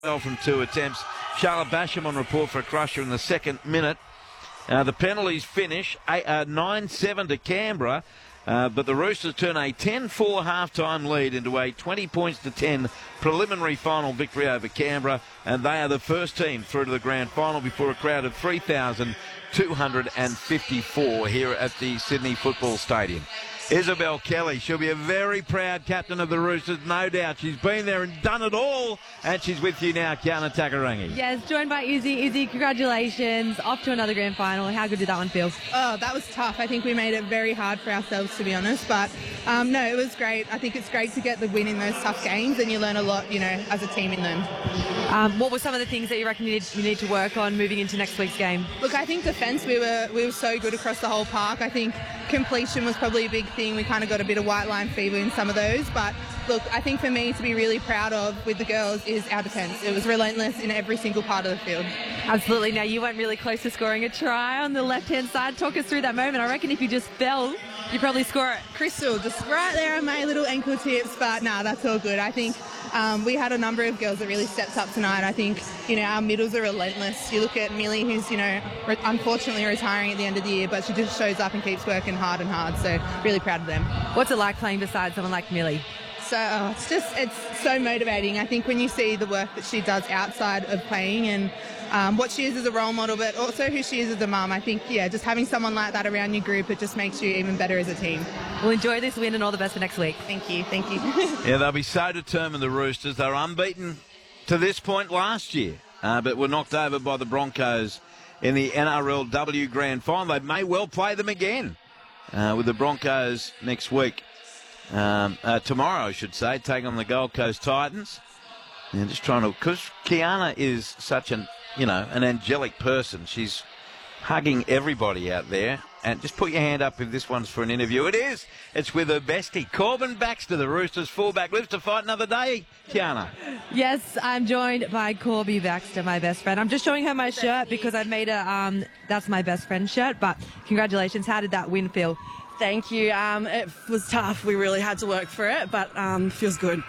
well from 2 attempts. Charlotte Basham on report for a crusher in the second minute. The penalties finish 9-7 to Canberra, but the Roosters turn a 10-4 half-time lead into a 20 points to 10 preliminary final victory over Canberra, and they are the first team through to the grand final before a crowd of 3,254 here at the Sydney Football Stadium. Isabel Kelly, she'll be a very proud captain of the Roosters, no doubt. She's been there and done it all, and she's with you now, Kiana Takarangi. Yes, joined by Izzy. Izzy, congratulations. Off to another grand final. How good did that one feel? Oh, that was tough. I think we made it very hard for ourselves, to be honest. But, no, it was great. I think it's great to get the win in those tough games, and you learn a lot, as a team in them. What were some of the things that you reckon you need to work on moving into next week's game? Look, I think defence, we were so good across the whole park. I think completion was probably a big thing. We kind of got a bit of white line fever in some of those. But, look, I think for me to be really proud of with the girls is our defence. It was relentless in every single part of the field. Absolutely. Now, you went really close to scoring a try on the left-hand side. Talk us through that moment. I reckon if you just fell, you'd probably score it. Crystal, just right there on my little ankle tips. But, that's all good. I think we had a number of girls that really stepped up tonight. I think, our middles are relentless. You look at Millie, who's, unfortunately retiring at the end of the year, but she just shows up and keeps working hard and hard. So really proud of them. What's it like playing beside someone like Millie? So it's so motivating. I think when you see the work that she does outside of playing and what she is as a role model, but also who she is as a mum, I think, just having someone like that around your group, it just makes you even better as a team. Well, enjoy this win and all the best for next week. Thank you. Yeah, they'll be so determined, the Roosters. They were unbeaten to this point last year, but were knocked over by the Broncos in the NRLW Grand Final. They may well play them again with the Broncos next week. Tomorrow, I should say, taking on the Gold Coast Titans. And just trying to, because Kiana is such an angelic person. She's hugging everybody out there. And just put your hand up if this one's for an interview. It is. It's with her bestie, Corbin Baxter, the Roosters fullback. Lives to fight another day, Kiana. Yes, I'm joined by Corby Baxter, my best friend. I'm just showing her my shirt because I've made a That's My Best Friend shirt. But congratulations. How did that win feel? Thank you. It was tough. We really had to work for it, but feels good.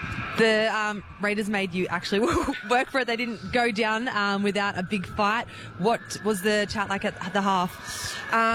The Raiders made you actually work for it. They didn't go down without a big fight. What was the chat like at the half?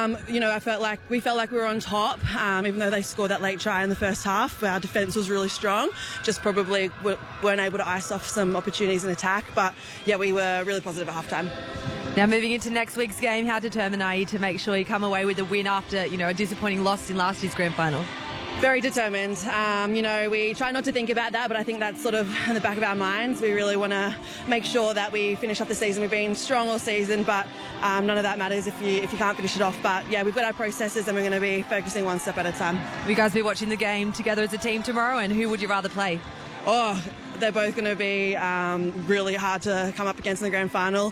We felt like we were on top, even though they scored that late try in the first half. Our defence was really strong. Just probably weren't able to ice off some opportunities in attack. But, we were really positive at halftime. Now, moving into next week's game, how determined are you to make sure you come away with a win after, a disappointing loss in last year's grand final? Very determined. We try not to think about that, but I think that's sort of in the back of our minds. We really want to make sure that we finish off the season. We've been strong all season, but none of that matters if you can't finish it off. But, we've got our processes and we're going to be focusing one step at a time. Will you guys be watching the game together as a team tomorrow, and who would you rather play? Oh, they're both going to be really hard to come up against in the grand final.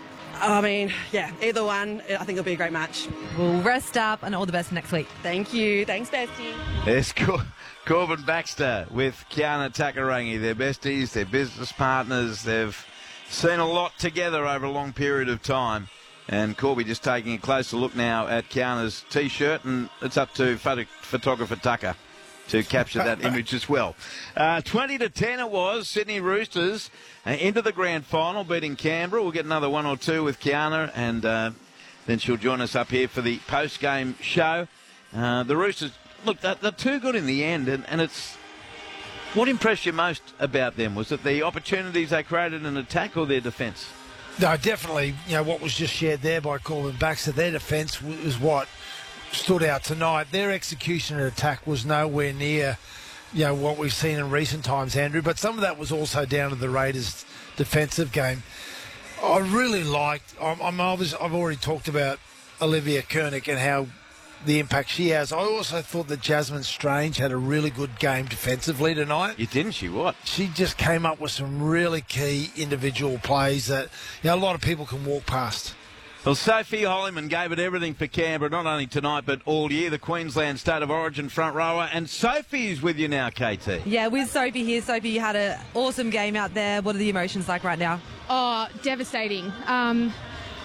Either one, I think it'll be a great match. We'll rest up and all the best next week. Thank you. Thanks, bestie. There's Corbin Baxter with Kiana Takarangi. They're besties, they're business partners. They've seen a lot together over a long period of time. And Corby just taking a closer look now at Kiana's T-shirt, and it's up to photographer Tucker to capture that image as well. 20-10 it was. Sydney Roosters into the grand final, beating Canberra. We'll get another one or two with Kiana, and then she'll join us up here for the post-game show. The Roosters, look, they're too good in the end, and it's... What impressed you most about them? Was it the opportunities they created in attack or their defence? No, definitely, what was just shared there by Corbin Baxter, their defence was what stood out tonight. Their execution and attack was nowhere near, what we've seen in recent times, Andrew. But some of that was also down to the Raiders' defensive game. I really liked. I've already talked about Olivia Kernick and how the impact she has. I also thought that Jasmine Strange had a really good game defensively tonight. You didn't she? What? She just came up with some really key individual plays that a lot of people can walk past. Well, Sophie Hollyman gave it everything for Canberra, not only tonight but all year, the Queensland State of Origin front rower. And Sophie's with you now, KT. Yeah, with Sophie here. Sophie, you had an awesome game out there. What are the emotions like right now? Oh, devastating.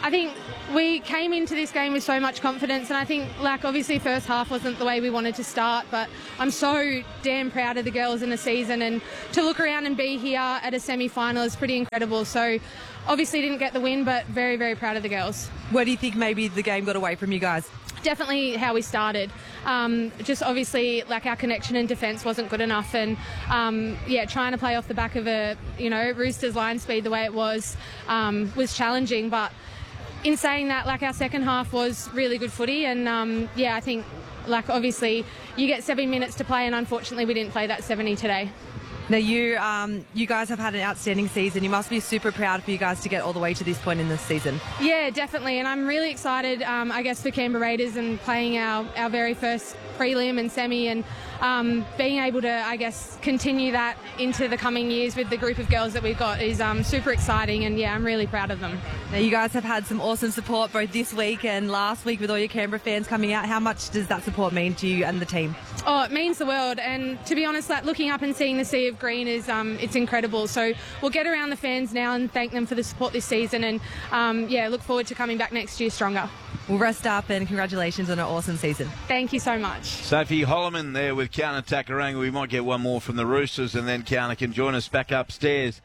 I think we came into this game with so much confidence, and I think, like, obviously first half wasn't the way we wanted to start, but I'm so damn proud of the girls in the season, and to look around and be here at a semi-final is pretty incredible. So obviously didn't get the win, but very, very proud of the girls. Where do you think maybe the game got away from you guys? Definitely how we started. Just obviously, like, our connection and defence wasn't good enough, and trying to play off the back of a Roosters line speed the way it was challenging. But in saying that, like, our second half was really good footy, and I think, like, obviously you get 7 minutes to play, and unfortunately we didn't play that 70 today. Now, you guys have had an outstanding season. You must be super proud for you guys to get all the way to this point in this season. Yeah, definitely. And I'm really excited, I guess, for Canberra Raiders and playing our very first prelim and semi, and being able to, I guess, continue that into the coming years with the group of girls that we've got is super exciting. And, I'm really proud of them. Now, you guys have had some awesome support both this week and last week with all your Canberra fans coming out. How much does that support mean to you and the team? Oh, it means the world. And to be honest, like, looking up and seeing the sea of green is it's incredible. So we'll get around the fans now and thank them for the support this season, and look forward to coming back next year stronger. We'll rest up, and congratulations on an awesome season. Thank you so much. Sophie Holloman there with Kiana Takaranga. We might get one more from the Roosters, and then Kiana can join us back upstairs.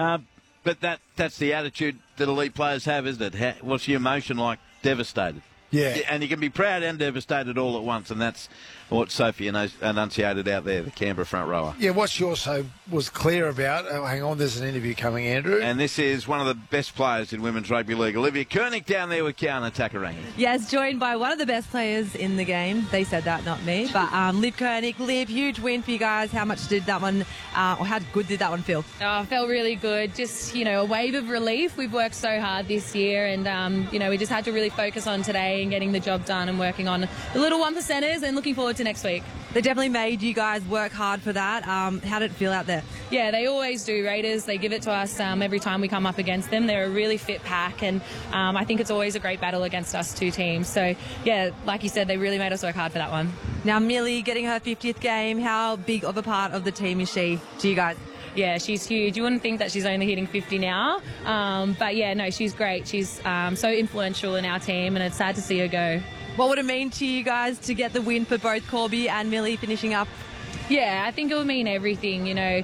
But that's the attitude that elite players have, isn't it? What's your emotion like? Devastated. Yeah. And you can be proud and devastated all at once, and that's what Sophie enunciated out there, the Canberra front rower. Yeah, what she also was clear about, hang on, there's an interview coming, Andrew. And this is one of the best players in women's rugby league, Olivia Koenig, down there with Kiana Takaranga. Yes, joined by one of the best players in the game. They said that, not me. But Liv Koenig. Liv, huge win for you guys. How much did that one, or how good did that one feel? Oh, it felt really good. Just, a wave of relief. We've worked so hard this year, and, we just had to really focus on today and getting the job done and working on the little 1%ers and looking forward to next week. They definitely made you guys work hard for that. How did it feel out there? Yeah, they always do, Raiders. They give it to us every time we come up against them. They're a really fit pack, and I think it's always a great battle against us two teams. So, yeah, like you said, they really made us work hard for that one. Now, Millie getting her 50th game, how big of a part of the team is she to you guys? Yeah, she's huge. You wouldn't think that she's only hitting 50 now. But, yeah, no, she's great. She's so influential in our team, and it's sad to see her go. What would it mean to you guys to get the win for both Corby and Millie finishing up? Yeah, I think it would mean everything,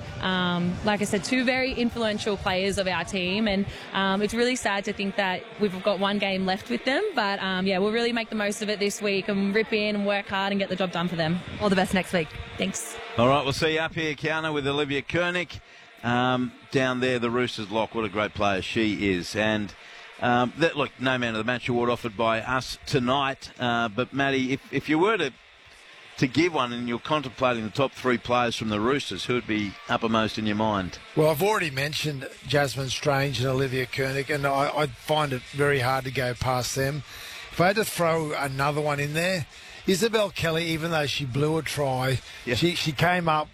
like I said, two very influential players of our team, and it's really sad to think that we've got one game left with them, but we'll really make the most of it this week and rip in and work hard and get the job done for them. All the best next week. Thanks. All right, we'll see you up here, Kiana, with Olivia Koenig. Down there, the Roosters lock. What a great player she is. And look, no man of the match award offered by us tonight. But Maddie, if you were to give one and you're contemplating the top three players from the Roosters, who would be uppermost in your mind? Well, I've already mentioned Jasmine Strange and Olivia Koenig, and I find it very hard to go past them. If I had to throw another one in there, Isabel Kelly, even though she blew a try, yeah. she came up,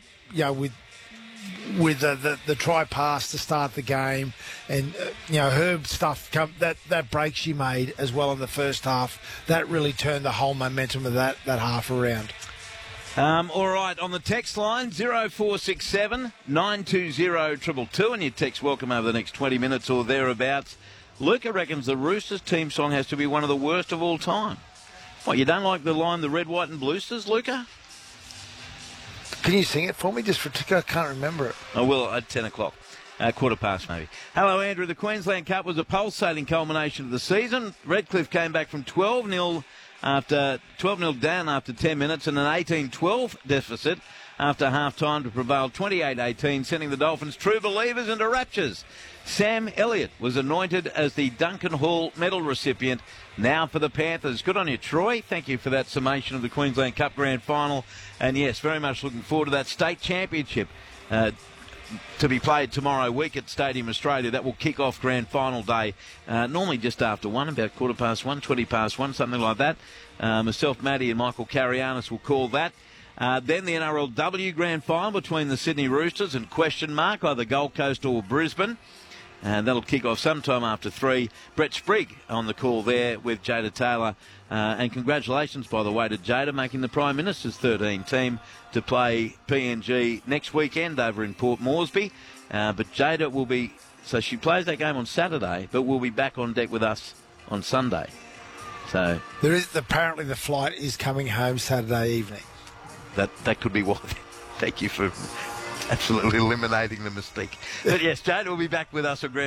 with the try pass to start the game, and her stuff that break she made as well in the first half, that really turned the whole momentum of that half around. All right, on the text line 0467 920 222, and your text welcome over the next 20 minutes or thereabouts. Luca reckons the Roosters team song has to be one of the worst of all time. What, you don't like the line "The Red, White and Bluesters," Luca? Can you sing it for me just for a tick? I can't remember it. I will at 10 o'clock. Quarter past maybe. Hello, Andrew. The Queensland Cup was a pulsating culmination of the season. Redcliffe came back from 12-0 down after 10 minutes and an 18-12 deficit after half-time to prevail 28-18, sending the Dolphins true believers into raptures. Sam Elliott was anointed as the Duncan Hall medal recipient. Now for the Panthers. Good on you, Troy. Thank you for that summation of the Queensland Cup Grand Final. And yes, very much looking forward to that state championship to be played tomorrow week at Stadium Australia. That will kick off Grand Final day, normally just after 1, about 1:15, 20:1, something like that. Myself, Maddie and Michael Carianis will call that. Then the NRLW Grand Final between the Sydney Roosters and either Gold Coast or Brisbane. And that'll kick off sometime after 3. Brett Sprigg on the call there with Jada Taylor. And congratulations, by the way, to Jada making the Prime Minister's 13 team to play PNG next weekend over in Port Moresby. But Jada will be... So she plays that game on Saturday, but will be back on deck with us on Sunday. So There is apparently the flight is coming home Saturday evening. that could be what. Thank you for absolutely eliminating the mystique. But yes, Jade will be back with us on Grand